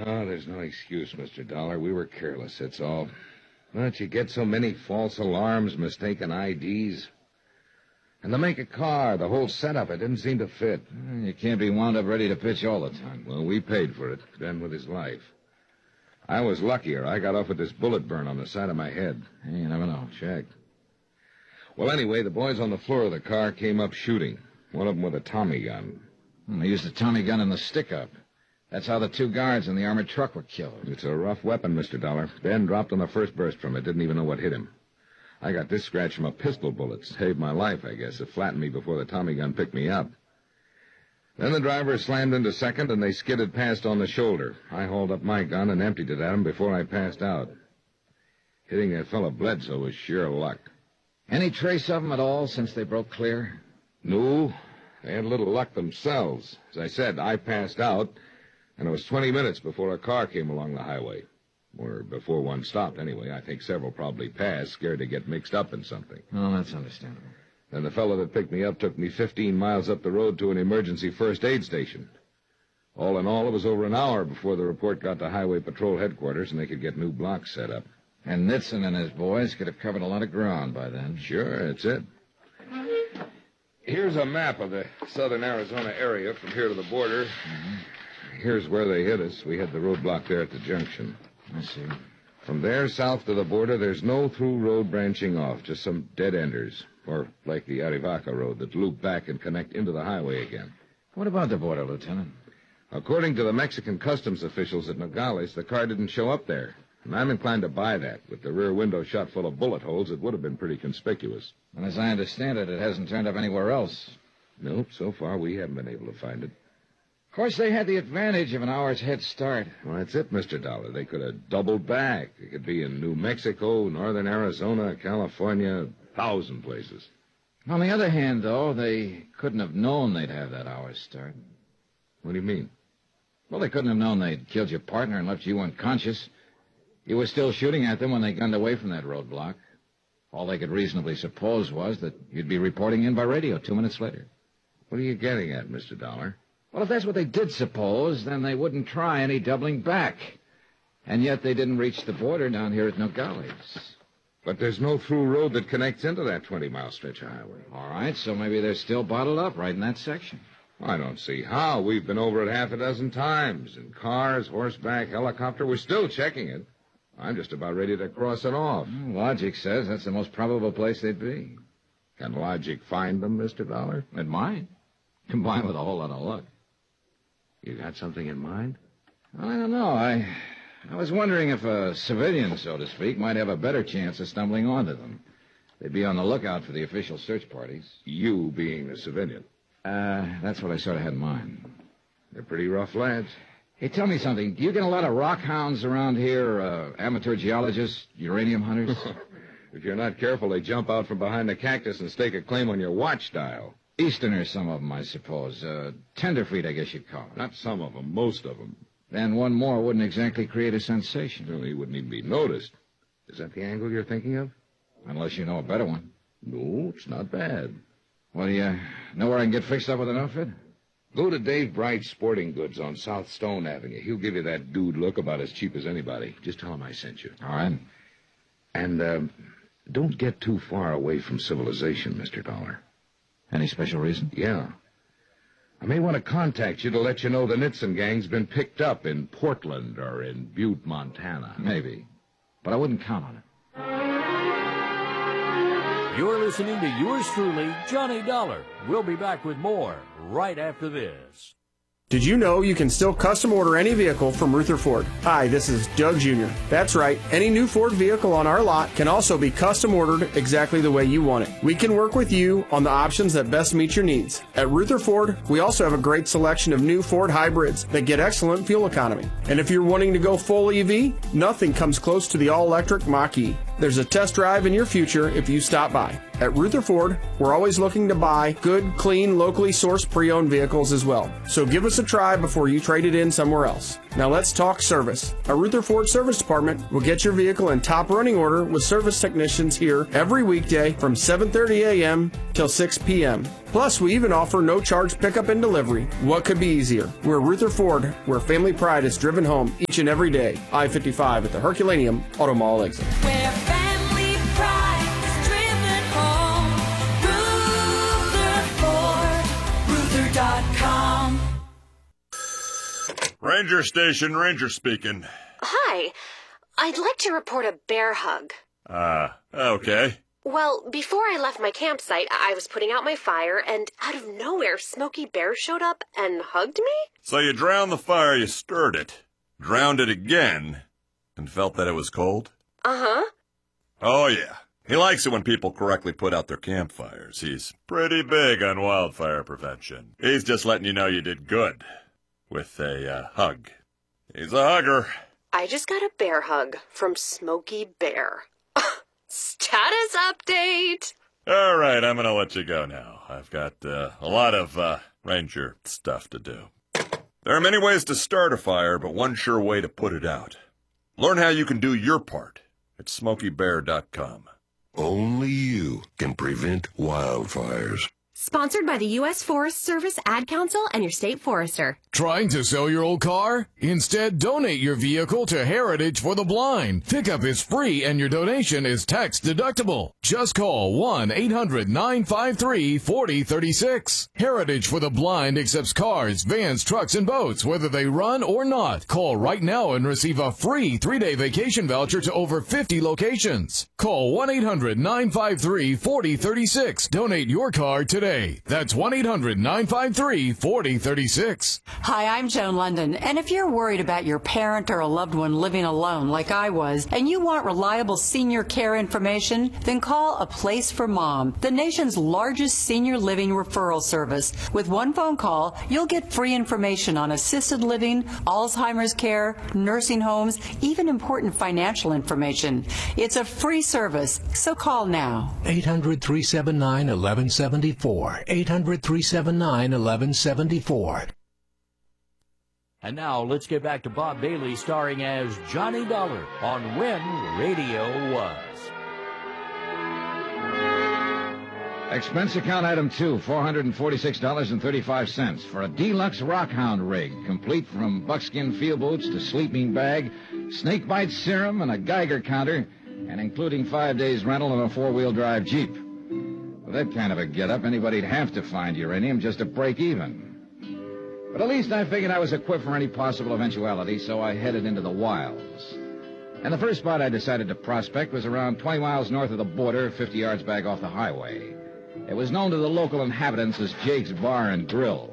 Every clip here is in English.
Oh, there's no excuse, Mr. Dollar. We were careless, that's all. But you get so many false alarms, mistaken IDs. And to make a car, the whole setup, it didn't seem to fit. You can't be wound up ready to pitch all the time. Well, we paid for it, Ben with his life. I was luckier. I got off with this bullet burn on the side of my head. You never know. Checked. Well, anyway, the boys on the floor of the car came up shooting. One of them with a Tommy gun. They used a Tommy gun in the stick-up. That's how the 2 guards in the armored truck were killed. It's a rough weapon, Mr. Dollar. Ben dropped on the first burst from it. Didn't even know what hit him. I got this scratch from a pistol bullet. Saved my life, I guess. It flattened me before the Tommy gun picked me up. Then the driver slammed into second, and they skidded past on the shoulder. I hauled up my gun and emptied it at him before I passed out. Hitting that fellow Bledsoe was sheer luck. Any trace of them at all since they broke clear? No. They had a little luck themselves. As I said, I passed out, and it was 20 minutes before a car came along the highway. Or before one stopped, anyway. I think several probably passed, scared to get mixed up in something. Oh, that's understandable. Then the fellow that picked me up took me 15 miles up the road to an emergency first aid station. All in all, it was over an hour before the report got to Highway Patrol headquarters and they could get new blocks set up. And Nitzen and his boys could have covered a lot of ground by then. Sure, that's it. Here's a map of the southern Arizona area from here to the border. Mm-hmm. Here's where they hit us. We had the roadblock there at the junction. I see. From there south to the border, there's no through road branching off, just some dead-enders, or like the Arivaca road that loop back and connect into the highway again. What about the border, Lieutenant? According to the Mexican customs officials at Nogales, the car didn't show up there. And I'm inclined to buy that. With the rear window shot full of bullet holes, it would have been pretty conspicuous. And as I understand it, it hasn't turned up anywhere else. Nope, so far we haven't been able to find it. Of course, they had the advantage of an hour's head start. Well, that's it, Mr. Dollar. They could have doubled back. It could be in New Mexico, northern Arizona, California, 1,000 places. On the other hand, though, they couldn't have known they'd have that hour's start. What do you mean? Well, they couldn't have known they'd killed your partner and left you unconscious. You were still shooting at them when they gunned away from that roadblock. All they could reasonably suppose was that you'd be reporting in by radio 2 minutes later. What are you getting at, Mr. Dollar? Well, if that's what they did suppose, then they wouldn't try any doubling back. And yet they didn't reach the border down here at Nogales. But there's no through road that connects into that 20-mile stretch of highway. All right, so maybe they're still bottled up right in that section. I don't see how. We've been over it half a dozen times. In cars, horseback, helicopter. We're still checking it. I'm just about ready to cross it off. Logic says that's the most probable place they'd be. Can logic find them, Mr. Dollar? It might. Combined with a whole lot of luck. You got something in mind? I don't know. I was wondering if a civilian, so to speak, might have a better chance of stumbling onto them. They'd be on the lookout for the official search parties. You being the civilian? That's what I sort of had in mind. They're pretty rough lads. Hey, tell me something. Do you get a lot of rock hounds around here, amateur geologists, uranium hunters? If you're not careful, they jump out from behind the cactus and stake a claim on your watch dial. Easterners, some of them, I suppose. Tenderfeet, I guess you'd call it. Not some of them, most of them. Then one more wouldn't exactly create a sensation. No, he wouldn't even be noticed. Is that the angle you're thinking of? Unless you know a better one. No, it's not bad. Well, do you know where I can get fixed up with an outfit? Go to Dave Bright's Sporting Goods on South Stone Avenue. He'll give you that dude look about as cheap as anybody. Just tell him I sent you. All right. And, don't get too far away from civilization, Mr. Dollar. Any special reason? Yeah. I may want to contact you to let you know the Nitzen gang's been picked up in Portland or in Butte, Montana. Maybe. But I wouldn't count on it. You're listening to yours truly, Johnny Dollar. We'll be back with more right after this. Did you know you can still custom order any vehicle from Ruther Ford? Hi, this is Doug Jr. That's right, any new Ford vehicle on our lot can also be custom ordered exactly the way you want it. We can work with you on the options that best meet your needs. At Ruther Ford, we also have a great selection of new Ford hybrids that get excellent fuel economy. And if you're wanting to go full EV, nothing comes close to the all-electric Mach-E. There's a test drive in your future if you stop by. At Ruther Ford, we're always looking to buy good, clean, locally sourced pre-owned vehicles as well. So give us a try before you trade it in somewhere else. Now let's talk service. Our Ruther Ford Service Department will get your vehicle in top running order with service technicians here every weekday from 7:30 a.m. till 6 p.m. Plus, we even offer no-charge pickup and delivery. What could be easier? We're Ruther Ford, where family pride is driven home each and every day. I-55 at the Herculaneum Auto Mall exit. Where family pride is driven home. Ruther Ford, Ruther.com. Ranger Station, Ranger speaking. Hi. I'd like to report a bear hug. Okay. Well, before I left my campsite, I was putting out my fire, and out of nowhere, Smokey Bear showed up and hugged me? So you drowned the fire, you stirred it, drowned it again, and felt that it was cold? Uh-huh. Oh, yeah. He likes it when people correctly put out their campfires. He's pretty big on wildfire prevention. He's just letting you know you did good with a hug. He's a hugger. I just got a bear hug from Smokey Bear. Status update! All right, I'm going to let you go now. I've got a lot of ranger stuff to do. There are many ways to start a fire, but one sure way to put it out. Learn how you can do your part at SmokeyBear.com. Only you can prevent wildfires. Sponsored by the U.S. Forest Service, Ad Council, and your state forester. Trying to sell your old car? Instead, donate your vehicle to Heritage for the Blind. Pickup is free and your donation is tax deductible. Just call 1-800-953-4036. Heritage for the Blind accepts cars, vans, trucks, and boats, whether they run or not. Call right now and receive a free 3-day vacation voucher to over 50 locations. Call 1-800-953-4036. Donate your car today. That's 1-800-953-4036. Hi, I'm Joan London, and if you're worried about your parent or a loved one living alone like I was, and you want reliable senior care information, then call A Place for Mom, the nation's largest senior living referral service. With one phone call, you'll get free information on assisted living, Alzheimer's care, nursing homes, even important financial information. It's a free service, so call now. 800-379-1174. 800-379-1174. And now let's get back to Bob Bailey starring as Johnny Dollar on When Radio Was. Expense account item 2, $446.35 for a deluxe Rockhound rig, complete from buckskin field boots to sleeping bag, snake bite serum, and a Geiger counter, and including 5 days rental and a 4-wheel drive Jeep. With that kind of a get-up, anybody'd have to find uranium just to break even. But at least I figured I was equipped for any possible eventuality, so I headed into the wilds. And the first spot I decided to prospect was around 20 miles north of the border, 50 yards back off the highway. It was known to the local inhabitants as Jake's Bar and Grill.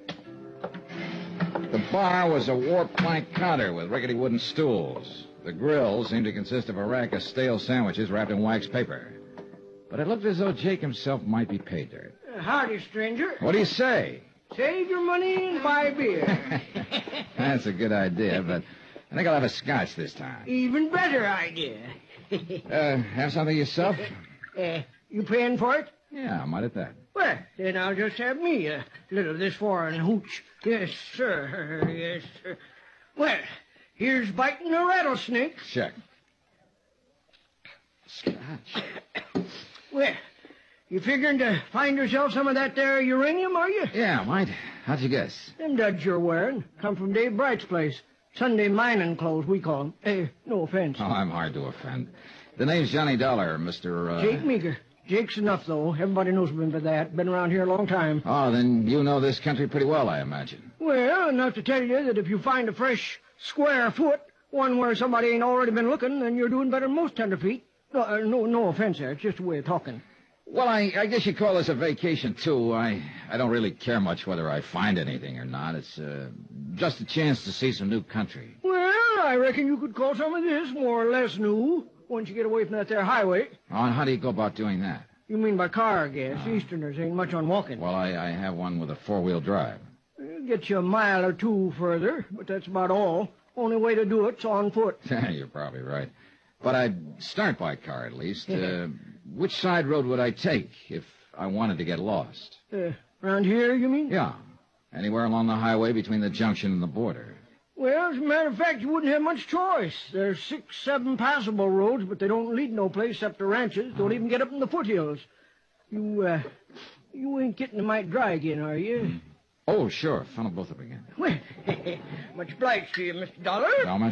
The bar was a warped plank counter with rickety wooden stools. The grill seemed to consist of a rack of stale sandwiches wrapped in wax paper. But it looked as though Jake himself might be pay dirt. Howdy, stranger. What do you say? Save your money and buy beer. That's a good idea, but I think I'll have a scotch this time. Even better idea. Have something yourself? You paying for it? Yeah, I might at that. Well, then I'll just have me a little of this foreign hooch. Yes, sir. Yes, sir. Well, here's biting a rattlesnake. Check. Scotch. Well, you figuring to find yourself some of that there uranium, are you? Yeah, might. How'd you guess? Them duds you're wearing come from Dave Bright's place. Sunday mining clothes, we call them. No offense. Oh, I'm hard to offend. The name's Johnny Dollar, Mr. Jake Meager. Jake's enough, though. Everybody knows him for that. Been around here a long time. Oh, then you know this country pretty well, I imagine. Well, enough to tell you that if you find a fresh, square foot, one where somebody ain't already been looking, then you're doing better than most tenderfeet. No offense there. It's just a way of talking. Well, I guess you call this a vacation, too. I don't really care much whether I find anything or not. It's just a chance to see some new country. Well, I reckon you could call some of this more or less new once you get away from that there highway. Oh, and how do you go about doing that? You mean by car, I guess. Easterners ain't much on walking. Well, I have one with a 4-wheel drive. It'll get you a mile or two further, but that's about all. Only way to do it's on foot. You're probably right. But I'd start by car, at least. Which side road would I take if I wanted to get lost? Around here, you mean? Yeah. Anywhere along the highway between the junction and the border. Well, as a matter of fact, you wouldn't have much choice. There's 6, 7 passable roads, but they don't lead no place except to ranches. Don't even get up in the foothills. You ain't getting the mite dry again, are you? Oh, sure. Funnel both up again. Well, much obliged to you, Mr. Dollar. How much?